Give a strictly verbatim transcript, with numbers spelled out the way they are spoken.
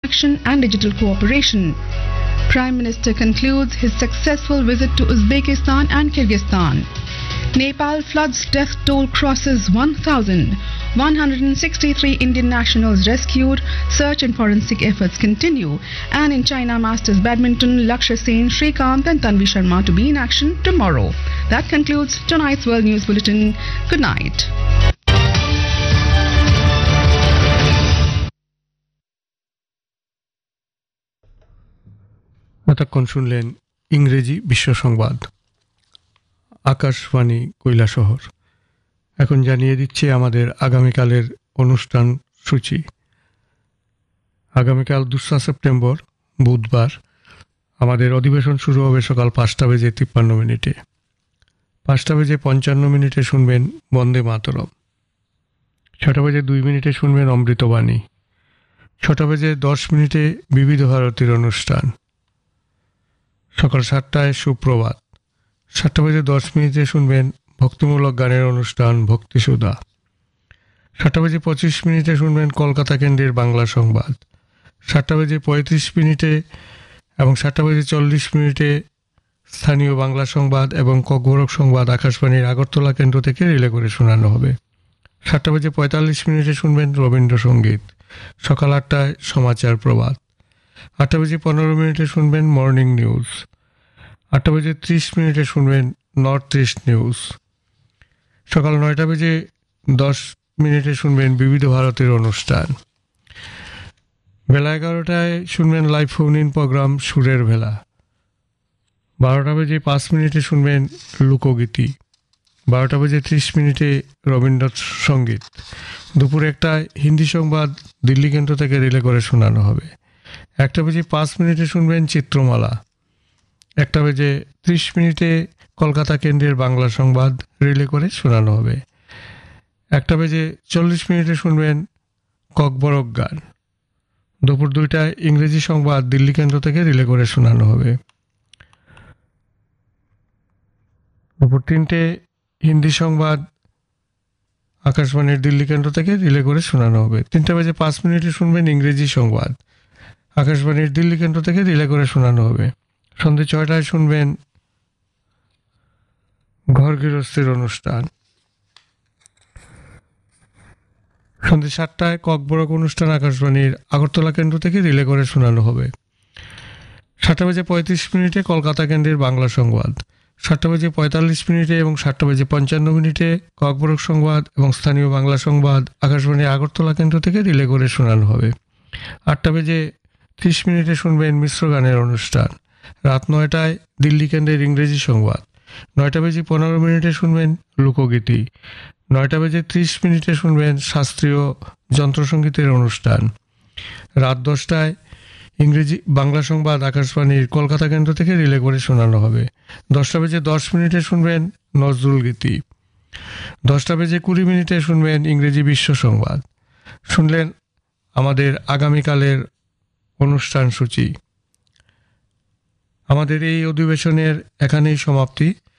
action and digital cooperation. Prime Minister concludes his successful visit to Uzbekistan and Kyrgyzstan. Nepal floods death toll crosses one thousand. one hundred sixty-three Indian nationals rescued. Search and forensic efforts continue. And in China Masters Badminton, Lakshya Sen, Srikanth and Tanvi Sharma to be in action tomorrow. That concludes tonight's World News Bulletin. Good night. এতক্ষণ শুনলেন ইংরেজি বিশ্ব সংবাদ আকাশবাণী কৈলাসহর। এখন জানিয়ে দিচ্ছি আমাদের আগামীকালের অনুষ্ঠান সূচি। আগামীকাল দোসরা সেপ্টেম্বর বুধবার আমাদের অধিবেশন শুরু হবে সকাল পাঁচটা বেজে তিপ্পান্ন মিনিটে। পাঁচটা বেজে পঞ্চান্ন মিনিটে শুনবেন বন্দে মাতরম। ছটা বেজে দুই মিনিটে শুনবেন অমৃতবাণী। ছটা বেজে দশ মিনিটে বিবিধ ভারতীর অনুষ্ঠান। সকাল সাতটায় সুপ্রভাত। সাতটা বেজে দশ মিনিটে শুনবেন ভক্তিমূলক গানের অনুষ্ঠান ভক্তিসুধা। সাতটা বেজে পঁচিশ মিনিটে শুনবেন কলকাতা কেন্দ্রের বাংলা সংবাদ। সাতটা বেজে পঁয়ত্রিশ মিনিটে এবং সাতটা বেজে চল্লিশ মিনিটে স্থানীয় বাংলা সংবাদ এবং ককবরক সংবাদ আকাশবাণীর আগরতলা কেন্দ্র থেকে রিলে করে শোনানো হবে। সাতটা বেজে পঁয়তাল্লিশ মিনিটে শুনবেন রবীন্দ্রসঙ্গীত। সকাল আটটায় সমাচার প্রভাত। আটটা বেজে পনেরো মিনিটে শুনবেন মর্নিং নিউজ। আটটা বেজে ত্রিশ মিনিটে শুনবেন নর্থ ইস্ট নিউজ। সকাল নয়টা বেজে দশ মিনিটে শুনবেন বিবিধ ভারতের অনুষ্ঠান। বেলা এগারোটায় শুনবেন লাইভ ফোন ইন প্রোগ্রাম সুরের ভেলা। বারোটা বেজে পাঁচ মিনিটে শুনবেন লোকগীতি। বারোটা বেজে ত্রিশ মিনিটে রবীন্দ্রসঙ্গীত। দুপুর একটায় হিন্দি সংবাদ দিল্লি কেন্দ্র থেকে রিলে করে শোনানো হবে। একটা বেজে পাঁচ মিনিটে শুনবেন চিত্রমালা। একটা বেজে ত্রিশ মিনিটে কলকাতা কেন্দ্রের বাংলা সংবাদ রিলে করে শোনানো হবে। একটা বেজে চল্লিশ মিনিটে শুনবেন ককবরক গান। দুপুর দুইটায় ইংরেজি সংবাদ দিল্লি কেন্দ্র থেকে রিলে করে শোনানো হবে। দুপুর তিনটে হিন্দি সংবাদ আকাশবাণীর দিল্লি কেন্দ্র থেকে রিলে করে শোনানো হবে। তিনটা বেজে পাঁচ মিনিটে শুনবেন ইংরেজি সংবাদ আকাশবাণীর দিল্লি কেন্দ্র থেকে রিলে করে শোনানো হবে। সন্ধ্যে ছয়টায় শুনবেন ঘর গৃহস্থের অনুষ্ঠান। সন্ধ্যে সাতটায় ককবরক অনুষ্ঠান আকাশবাণীর আগরতলা কেন্দ্র থেকে রিলে করে শোনানো হবে। সাতটা বেজে পঁয়ত্রিশ মিনিটে কলকাতা কেন্দ্রের বাংলা সংবাদ। সাতটা বেজে পঁয়তাল্লিশ মিনিটে এবং সাতটা বেজে পঞ্চান্ন মিনিটে ককবরক সংবাদ এবং স্থানীয় বাংলা সংবাদ আকাশবাণীর আগরতলা কেন্দ্র থেকে রিলে করে শোনানো হবে। আটটা বেজে ত্রিশ মিনিটে শুনবেন মিশ্র গানের অনুষ্ঠান। রাত নয়টায় দিল্লি কেন্দ্রের ইংরেজি সংবাদ। নয়টা বেজে পনেরো মিনিটে শুনবেন লোকগীতি। নয়টা বেজে ত্রিশ মিনিটে শুনবেন শাস্ত্রীয় যন্ত্রসঙ্গীতের অনুষ্ঠান। রাত দশটায় ইংরেজি বাংলা সংবাদ আকাশবাণীর কলকাতা কেন্দ্র থেকে রিলে করে শোনানো হবে। দশটা বেজে দশ মিনিটে শুনবেন নজরুল গীতি। দশটা বেজে কুড়ি মিনিটে শুনবেন ইংরেজি বিশ্ব সংবাদ। শুনলেন আমাদের আগামীকালের অনুষ্ঠান সূচি। আমাদের এই অধিবেশনের এখানেই সমাপ্তি।